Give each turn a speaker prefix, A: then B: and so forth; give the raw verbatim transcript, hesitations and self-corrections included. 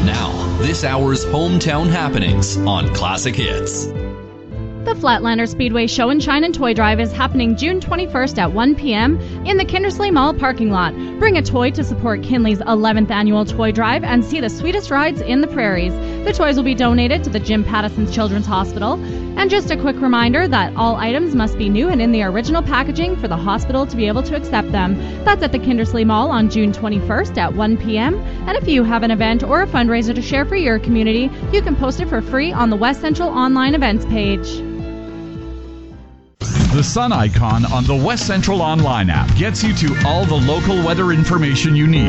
A: Now, this hour's hometown happenings on Classic Hits.
B: The Flatlander Speedway Show and Shine and Toy Drive is happening June twenty-first at one p.m. in the Kindersley Mall parking lot. Bring a toy to support Kinley's eleventh annual toy drive and see the sweetest rides in the prairies. The toys will be donated to the Jim Pattison Children's Hospital. And just a quick reminder that all items must be new and in the original packaging for the hospital to be able to accept them. That's at the Kindersley Mall on June twenty-first at one p.m. And if you have an event or a fundraiser to share for your community, you can post it for free on the West Central online events page.
C: The sun icon on the West Central Online app gets you to all the local weather information you need.